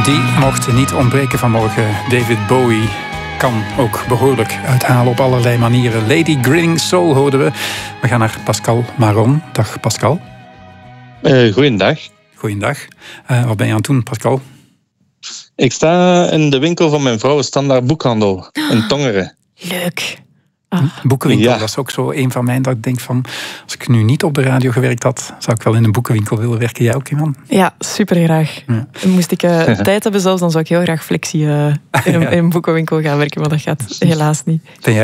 Die mocht niet ontbreken vanmorgen. David Bowie kan ook behoorlijk uithalen op allerlei manieren. Lady Grinning Soul hoorden we. We gaan naar Pascal Maron. Dag Pascal. Goeiedag. Goeiedag. Wat ben je aan het doen, Pascal? Ik sta in de winkel van mijn vrouw, Standaard Boekhandel, in Tongeren. Leuk. Boekenwinkel, Ja. dat is ook zo een van mijn dat ik denk van... Als ik nu niet op de radio gewerkt had, zou ik wel in een boekenwinkel willen werken. Jij ook, iemand? Ja, super graag. Ja. Moest ik tijd hebben zelfs, dan zou ik heel graag flexie in een boekenwinkel gaan werken, maar dat gaat helaas niet. Ben jij